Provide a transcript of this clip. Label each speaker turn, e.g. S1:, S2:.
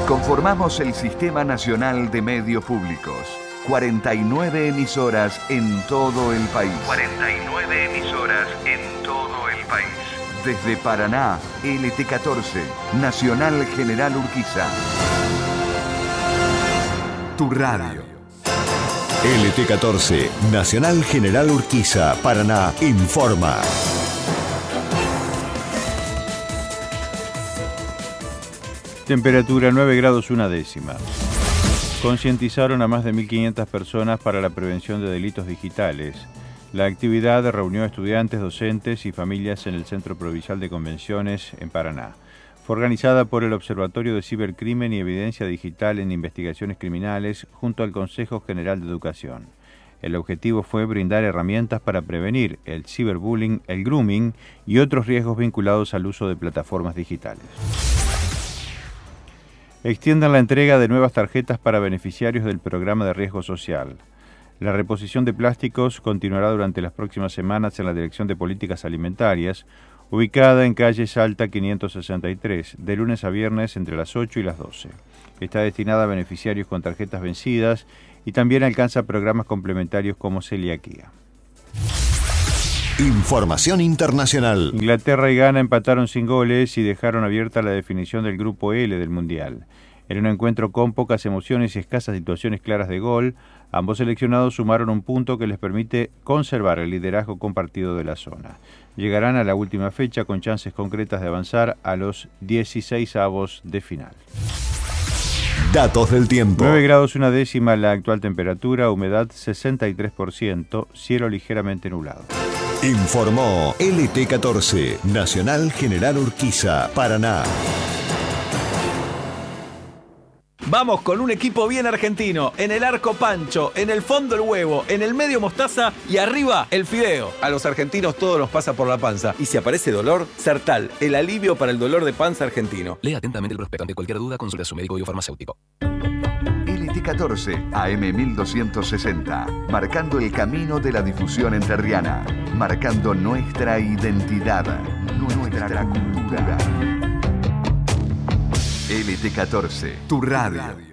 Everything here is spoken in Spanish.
S1: Conformamos el Sistema Nacional de Medios Públicos. 49 emisoras en todo el país. 49 emisoras en todo el país. Desde Paraná, LT14, Nacional General Urquiza. Tu radio.
S2: LT14, Nacional General Urquiza, Paraná, informa.
S3: Temperatura 9 grados 1 décima. Concientizaron a más de 1.500 personas para la prevención de delitos digitales. La actividad reunió a estudiantes, docentes y familias en el Centro Provincial de Convenciones en Paraná. Fue organizada por el Observatorio de Cibercrimen y Evidencia Digital en Investigaciones Criminales junto al Consejo General de Educación. El objetivo fue brindar herramientas para prevenir el ciberbullying, el grooming y otros riesgos vinculados al uso de plataformas digitales. Extiendan la entrega de nuevas tarjetas para beneficiarios del programa de riesgo social. La reposición de plásticos continuará durante las próximas semanas en la Dirección de Políticas Alimentarias, ubicada en calle Salta 563, de lunes a viernes entre las 8 y las 12. Está destinada a beneficiarios con tarjetas vencidas y también alcanza programas complementarios como celiaquía.
S2: Información internacional.
S3: Inglaterra y Ghana empataron sin goles y dejaron abierta la definición del Grupo L del Mundial. En un encuentro con pocas emociones y escasas situaciones claras de gol, ambos seleccionados sumaron un punto que les permite conservar el liderazgo compartido de la zona. Llegarán a la última fecha con chances concretas de avanzar a los 16avos de final.
S2: Datos del tiempo.
S3: 9 grados 1 décima la actual temperatura, humedad 63%, cielo ligeramente nublado.
S2: Informó LT14, Nacional General Urquiza, Paraná.
S4: Vamos con un equipo bien argentino. En el arco Pancho, en el fondo el huevo, en el medio mostaza y arriba el fideo. A los argentinos todo nos pasa por la panza. Y si aparece dolor, Sertal, el alivio para el dolor de panza argentino.
S5: Lea atentamente el prospecto. Ante cualquier duda, consulte a su médico y o farmacéutico.
S1: LT14, AM 1260. Marcando el camino de la difusión entrerriana. Marcando nuestra identidad, nuestra cultura. LT14, tu radio.